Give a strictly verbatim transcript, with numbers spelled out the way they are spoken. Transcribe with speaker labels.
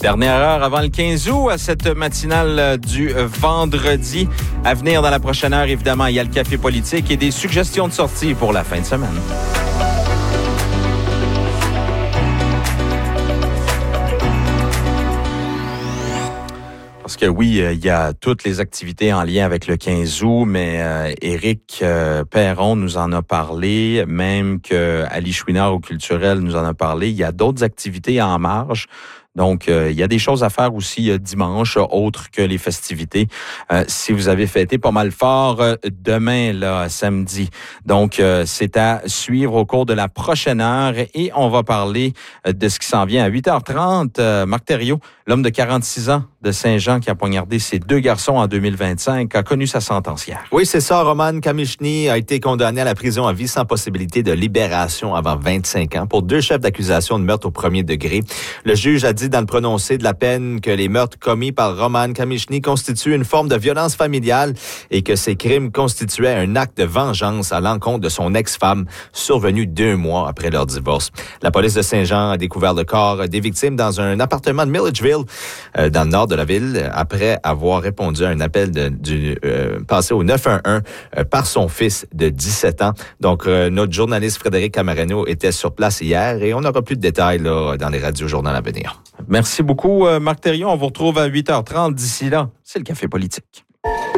Speaker 1: Dernière heure avant le quinze août, à cette matinale du vendredi. À venir dans la prochaine heure, évidemment, il y a le café politique et des suggestions de sortie pour la fin de semaine. Parce que oui, il y a toutes les activités en lien avec le quinze août, mais euh, Éric euh, Perron nous en a parlé, même que Ali Chouinard au culturel nous en a parlé. Il y a d'autres activités en marge. Donc, euh, il y a des choses à faire aussi euh, dimanche, autres que les festivités. Euh, si vous avez fêté pas mal fort euh, demain, là, samedi. Donc, euh, c'est à suivre au cours de la prochaine heure et on va parler euh, de ce qui s'en vient à huit heures trente. Euh, Marc Thériault, l'homme de quarante-six ans de Saint-Jean qui a poignardé ses deux garçons en deux mille vingt-cinq, a connu sa sentence hier.
Speaker 2: Oui, c'est ça. Roman Kamichny a été condamné à la prison à vie sans possibilité de libération avant vingt-cinq ans pour deux chefs d'accusation de meurtre au premier degré. Le juge a dit dans le prononcé de la peine que les meurtres commis par Roman Kamichny constituent une forme de violence familiale et que ces crimes constituaient un acte de vengeance à l'encontre de son ex-femme survenu deux mois après leur divorce. La police de Saint-Jean a découvert le corps des victimes dans un appartement de Milledgeville, euh, dans le nord de la ville, après avoir répondu à un appel de, du euh, passé au neuf un un euh, par son fils de dix-sept ans. Donc, euh, notre journaliste Frédéric Camarano était sur place hier et on n'aura plus de détails là, dans les radios journaux à venir.
Speaker 1: Merci beaucoup, Marc Thériault. On vous retrouve à huit heures trente. D'ici là, c'est le Café politique.